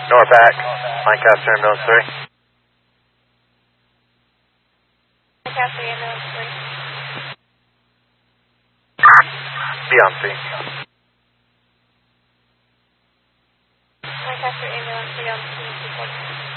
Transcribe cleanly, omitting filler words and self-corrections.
Norpac, Lancaster Ambulance 3. Lancaster Ambulance 3. Beyond scene. Lancaster Ambulance 3 on scene.